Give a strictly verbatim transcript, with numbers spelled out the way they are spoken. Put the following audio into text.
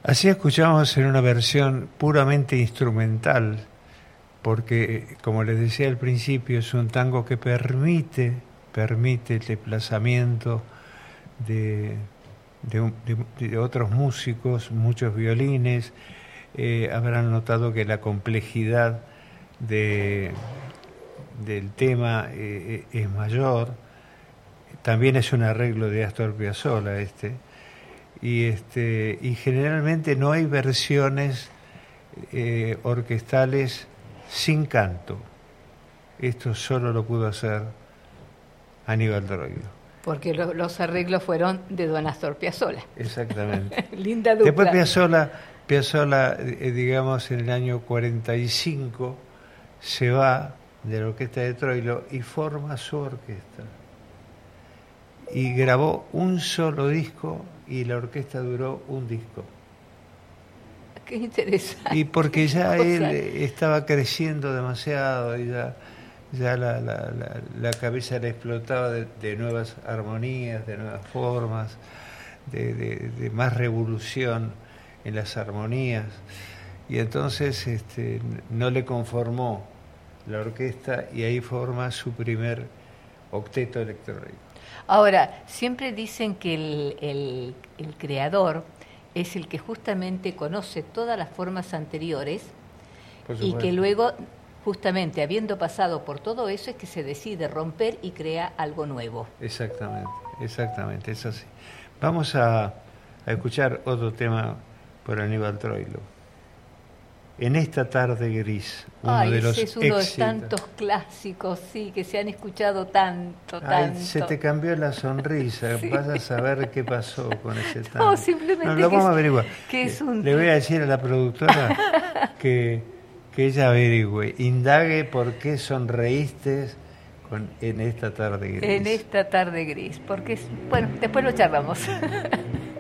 Así escuchamos en una versión puramente instrumental, porque, como les decía al principio, es un tango que permite, permite el desplazamiento de, de, de, de otros músicos, muchos violines. Eh, habrán notado que la complejidad de, del tema eh, es mayor. También es un arreglo de Astor Piazzolla este. Y, este, y generalmente no hay versiones eh, orquestales sin canto. Esto solo lo pudo hacer Aníbal Troilo. Porque lo, los arreglos fueron de don Astor Piazzolla. Exactamente. Linda dupla. Después Piazzolla, Piazzolla eh, digamos, en el año cuarenta y cinco se va de la orquesta de Troilo y forma su orquesta. Y grabó un solo disco y la orquesta duró un disco. Qué interesante. Y porque ya él estaba creciendo demasiado y ya, ya la, la, la, la cabeza le explotaba de, de nuevas armonías, de nuevas formas, de, de, de más revolución en las armonías. Y entonces este, no le conformó la orquesta y ahí forma su primer octeto electrónico. Ahora, siempre dicen que el, el, el creador es el que justamente conoce todas las formas anteriores y que luego, justamente habiendo pasado por todo eso, es que se decide romper y crea algo nuevo. Exactamente, exactamente, es así. Vamos a, a escuchar otro tema por Aníbal Troilo. En esta tarde gris, uno Ay, de los ese es uno éxitos. de tantos clásicos, sí, que se han escuchado tanto, Ay, tanto. se te cambió la sonrisa, sí. Vas a saber qué pasó con ese tango. No, simplemente no, lo vamos que a averiguar. Que es un... Le voy a decir a la productora que, que ella averigüe, indague por qué sonreíste con En esta tarde gris. En esta tarde gris, porque, es, bueno, después lo charlamos.